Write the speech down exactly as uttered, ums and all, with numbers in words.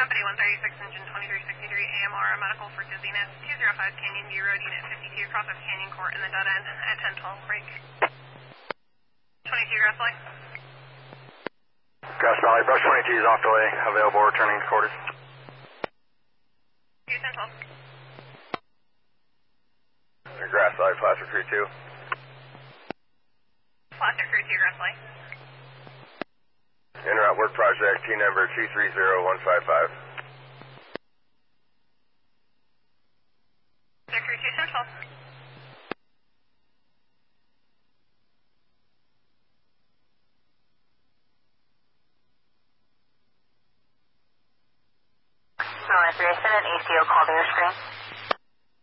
Company one thirty-six, engine twenty-three sixty-three, A M R, medical for dizziness, two oh five Canyon View Road, unit fifty-two, cross of Canyon Court in the dead end at ten twelve, break. twenty-two, Grass Valley. Grass Valley, brush twenty-two is off delay, available returning to quarters. two ten twelve. Grass Valley, Placer Crew two. Placer Crew two, Grass Valley. En route work project, T number two three zero one five five. Placer Crew two ten twelve. So, if you're sending an A C O call to your screen.